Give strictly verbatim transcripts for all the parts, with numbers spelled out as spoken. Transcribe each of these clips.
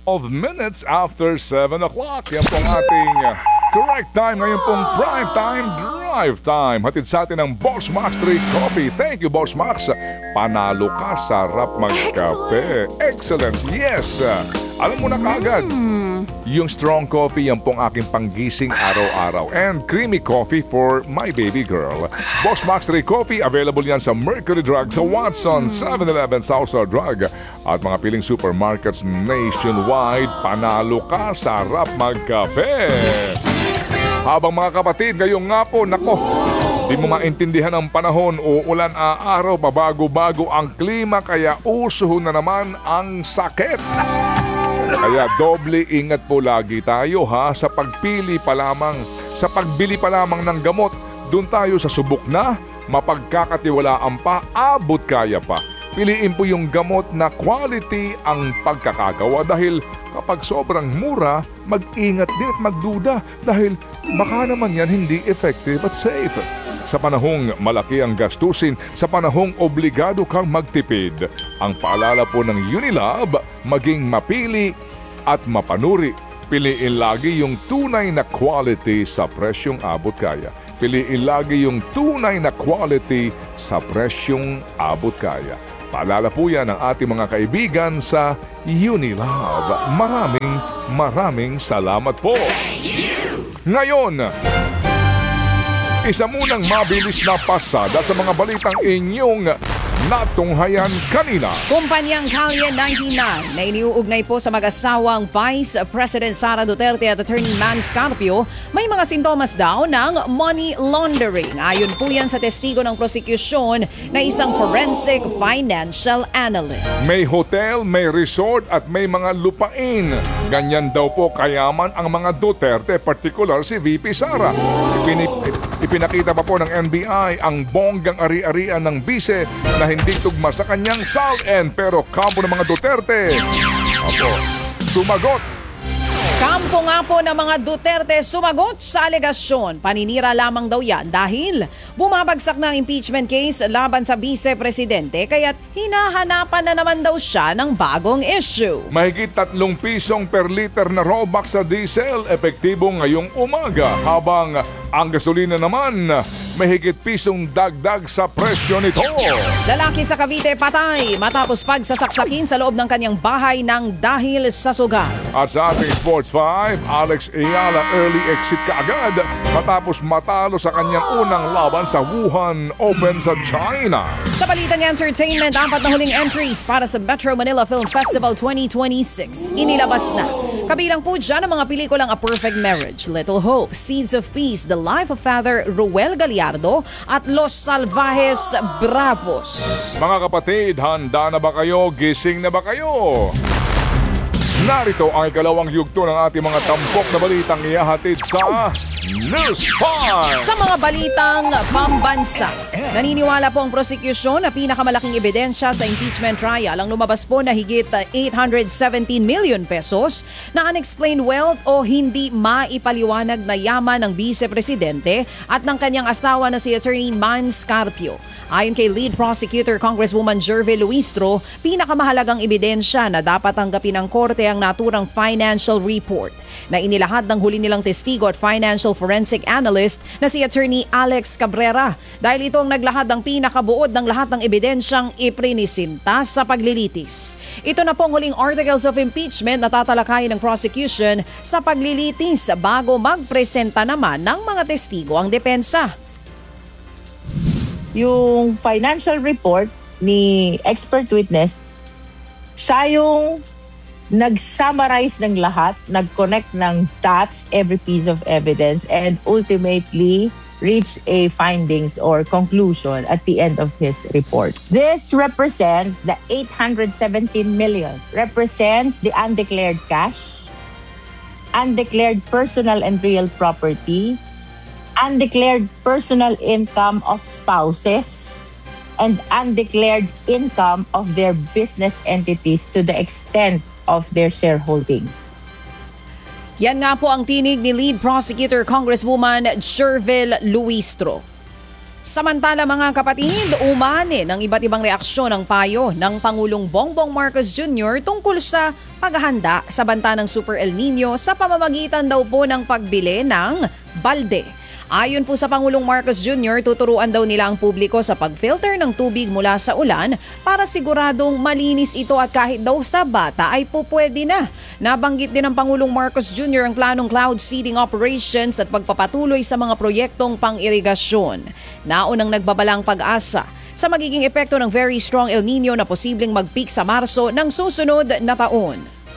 of minutes after seven o'clock. Yan pong ating uh, correct time. Ngayon pong prime time, drive time. Hatid sa atin ng Boss Max three Coffee. Thank you, Boss Max. Panalo ka, sarap magkape. Excellent. Yes. Alam mo na kaagad, yung strong coffee, yan pong aking panggising araw-araw. And creamy coffee for my baby girl. Boss Max three Coffee, available yan sa Mercury Drug, sa Watson, seven eleven, Southside Drug, at mga piling supermarkets nationwide. Panalo ka, sarap magkape. Habang mga kapatid, ngayong nga po, nako, di mo maintindihan ang panahon, uulan aaraw, pabago-bago ang klima, kaya uso na naman ang sakit. Kaya doble ingat po lagi tayo ha, sa pagpili pa lamang, sa pagbili pa lamang ng gamot. Doon tayo sa subok na, mapagkakatiwalaan pa, abot kaya pa. Piliin po yung gamot na quality ang pagkakagawa dahil kapag sobrang mura, mag-ingat din at magduda dahil baka naman yan hindi effective at safe. Sa panahong malaki ang gastusin, sa panahong obligado kang magtipid, ang paalala po ng Unilab, maging mapili at mapanuri. Piliin lagi yung tunay na quality sa presyong abot kaya. Piliin lagi yung tunay na quality sa presyong abot kaya. Paalala po yan ng ating mga kaibigan sa Unilab. Maraming maraming salamat po. Ngayon, isa munang mabilis na pasada sa mga balitang inyong natunghayan kanina. Kumpanyang Calye ninety-nine na iniuugnay po sa mag-asawang Vice President Sara Duterte at Attorney Manny Scarpio may mga sintomas daw ng money laundering. Ayon po yan sa testigo ng prosekusyon na isang forensic financial analyst. May hotel, may resort at may mga lupain. Ganyan daw po kayaman ang mga Duterte, particular si V P Sara. Ipinip Ipinakita pa po ng N B I ang bonggang ari-arian ng bise na hindi tugma sa kanyang S A L N, pero kampo ng mga Duterte, apo, sumagot. Kampo nga po ng mga Duterte sumagot sa alegasyon. Paninira lamang daw yan dahil bumabagsak na ang impeachment case laban sa vice-presidente kaya't hinahanapan na naman daw siya ng bagong issue. Mahigit tatlong pisong per liter na rollback sa diesel epektibo ngayong umaga, habang ang gasolina naman mahigit pisong dagdag sa presyo nito. Lalaki sa Cavite patay matapos pagsasaksakin sa loob ng kanyang bahay ng dahil sa sugat. At sa ating Sports five, Alex Ayala early exit kaagad matapos matalo sa kanyang unang laban sa Wuhan Open sa China. Sa balitang entertainment, apat na huling entries para sa Metro Manila Film Festival twenty twenty-six inilabas na. Kabilang po dyan ang mga pelikulang A Perfect Marriage, Little Hope, Seeds of Peace, The Life of Father Ruel Gallardo at Los Salvajes Bravos. Mga kapatid, handa na ba kayo? Gising na ba kayo? Narito ang ikalawang yugto ng ating mga tampok na balitang ihahatid sa News five. Sa mga balitang pambansa, naniniwala po ang prosekusyon na pinakamalaking ebidensya sa impeachment trial ang lumabas po na higit eight hundred seventeen million pesos na unexplained wealth o hindi maipaliwanag na yaman ng vice-presidente at ng kanyang asawa na si Attorney Manny Scarpio. Ayon kay Lead Prosecutor Congresswoman Jervy Luistro, pinakamahalagang ebidensya na dapat tanggapin ng korte ang naturang financial report na inilahad ng huli nilang testigo at financial forensic analyst na si Attorney Alex Cabrera dahil ito ang naglahad ng pinakabuod ng lahat ng ebidensyang iprinisinta sa paglilitis. Ito na pong huling articles of impeachment na tatalakayin ng prosecution sa paglilitis bago magpresenta naman ng mga testigo ang depensa. Yung financial report ni expert witness, siya yung nag-summarize ng lahat, nag-connect ng dots, every piece of evidence, and ultimately reach a findings or conclusion at the end of his report. This represents the eight hundred seventeen million, represents the undeclared cash, undeclared personal and real property, undeclared personal income of spouses, and undeclared income of their business entities to the extent of their shareholdings. Yan nga po ang tinig ni Lead Prosecutor Congresswoman Jervy Luistro. Samantala mga kapatid, umani ng iba't ibang reaksyon ang payo ng Pangulong Bongbong Marcos Junior tungkol sa paghahanda sa banta ng Super El Nino sa pamamagitan daw po ng pagbili ng balde. Ayon po sa Pangulong Marcos Junior, tuturuan daw nila ang publiko sa pag-filter ng tubig mula sa ulan para siguradong malinis ito at kahit daw sa bata ay pupwede na. Nabanggit din ng Pangulong Marcos Junior ang planong cloud seeding operations at pagpapatuloy sa mga proyektong pang-irigasyon. Naunang nagbabalang pag-asa sa magiging epekto ng very strong El Nino na posibleng mag-peak sa Marso ng susunod na taon.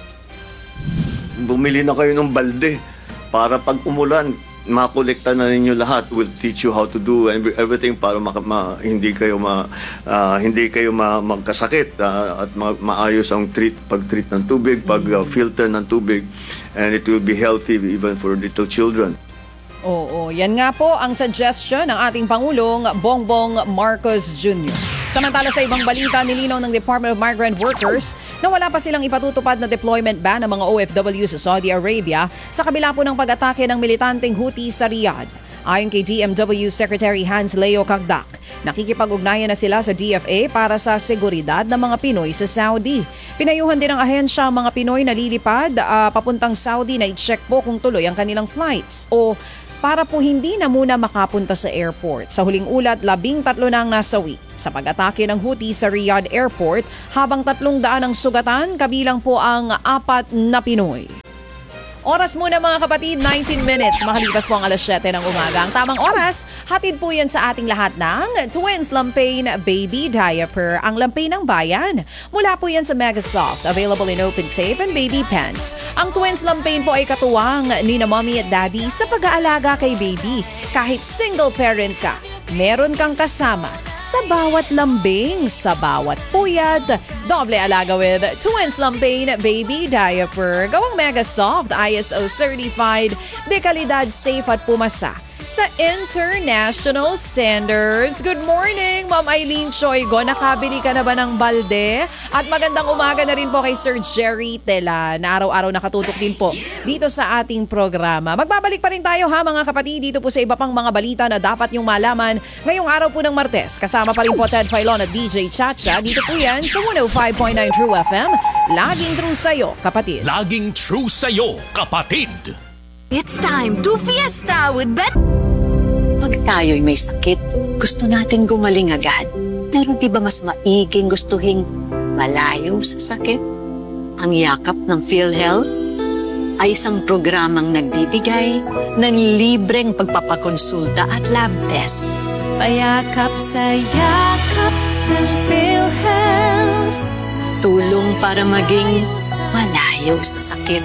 Bumili na kayo ng balde para pag umulan, makolekta na ninyo lahat. We'll teach you how to do every- everything para maka, ma, hindi kayo ma, ah, hindi kayo ma, magkasakit ah, at ma, maayos ang treat pag-treat ng tubig, pag-filter ng tubig, and it will be healthy even for little children. Oo, yan nga po ang suggestion ng ating Pangulong Bongbong Marcos Junior Samantala sa ibang balita, nilinaw ng Department of Migrant Workers na wala pa silang ipatutupad na deployment ban ng mga O F W sa Saudi Arabia sa kabila po ng pag-atake ng militanteng Houthi sa Riyadh. Ayon kay D M W Secretary Hans Leo Cagdac, nakikipag-ugnayan na sila sa D F A para sa seguridad ng mga Pinoy sa Saudi. Pinayuhan din ng ahensya ang mga Pinoy na lilipad uh, papuntang Saudi na i-check po kung tuloy ang kanilang flights o para po hindi na muna makapunta sa airport. Sa huling ulat, labing tatlo na ang nasawi sa pag-atake ng Houthi sa Riyadh Airport habang tatlong daan ang sugatan, kabilang po ang apat na Pinoy. Oras muna mga kapatid, nineteen minutes. Makalipas po ang alas siyete ng umaga. Ang tamang oras, hatid po yan sa ating lahat ng Twins Lampain Baby Diaper, ang lampay ng bayan. Mula po yan sa Megasoft, available in open tape and baby pants. Ang Twins Lampain po ay katuwang ni na mommy at daddy sa pag-aalaga kay baby. Kahit single parent ka, meron kang kasama sa bawat lambing, sa bawat puyat. Doble alaga with Twins Lampain Baby Diaper. Gawang Mega Soft, I S O certified, de kalidad, safe at pumasa sa international standards. Good morning, Ma'am Eileen Choygo. Nakabili ka na ba ng balde? At magandang umaga na rin po kay Sir Jerry Tela na araw-araw nakatutok din po dito sa ating programa. Magbabalik pa rin tayo ha mga kapatid dito po sa iba pang mga balita na dapat yung malaman ngayong araw po ng Martes. Kasama pa rin po Ted Filon at D J Chacha. Dito po yan sa one oh five point nine True F M. Laging true sa'yo, kapatid. Laging true sa'yo, kapatid. It's time to fiesta with Bet. Pag tayo'y may sakit, gusto natin gumaling agad. Pero di ba mas maiging gustuhin malayo sa sakit? Ang yakap ng PhilHealth ay isang programang nagbibigay ng libreng pagpapakonsulta at lab test. Payakap sa yakap ng PhilHealth. Tulong para maging malayo sa sakit.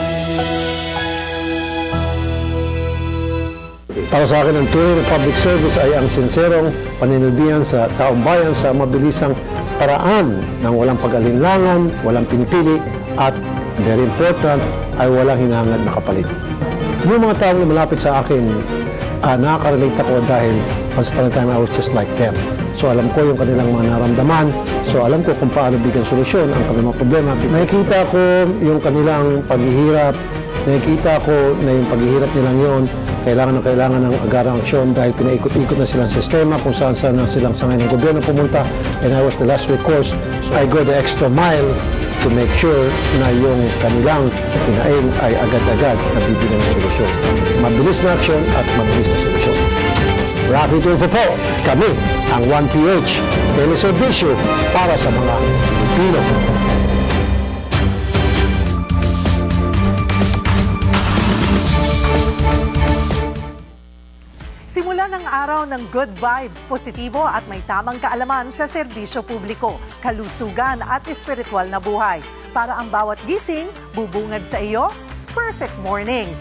Para sa akin, ang tunay na public service ay ang sinserong paninilbihan sa taong bayan sa mabilisang paraan ng walang pag-alinlangan, walang pinipili, at very important, ay walang hinangad na kapalit. Yung mga taong malapit sa akin, uh, nakaka-relate ako dahil once upon a time I was just like them. So alam ko yung kanilang mga naramdaman, so alam ko kung paano bigyan solusyon ang kanilang mga problema. Nakikita ko yung kanilang paghihirap, nakikita ko na yung paghihirap nilang yon kailangan na kailangan ng agarang aksyon dahil pinaikot-ikot na silang sistema kung saan saan na silang sangay ng gobyerno pumunta, and I was the last recourse. So I go the extra mile to make sure na yung kanilang kinain ay agad-agad nabibigyan ng solusyon. Mabilis na aksyon at mabilis na solusyon. Rafi Tulfo po, kami ang one P H, teleserbisyo para sa mga Pilipino. Simula ng araw ng good vibes, positibo at may tamang kaalaman sa serbisyo publiko, kalusugan at espiritual na buhay. Para ang bawat gising, bubungad sa iyo, perfect mornings.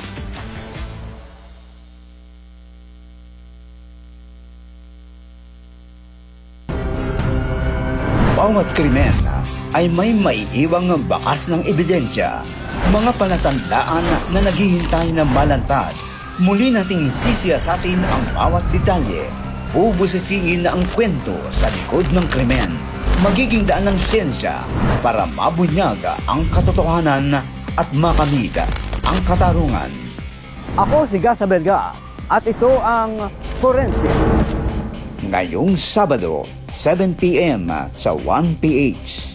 Bawat krimen ay may maiiwang bakas ng ebidensya, mga palatandaan na naghihintay na malantad. Muli nating sisiyasatin ang bawat detalye. Bubusisiin ang kwento sa likod ng krimen. Magiging daan ng siyensya para mabunyag ang katotohanan at makamit ang katarungan. Ako si Gasa Bergas at ito ang Forensics. ngayong Sabado, seven p m sa one P H.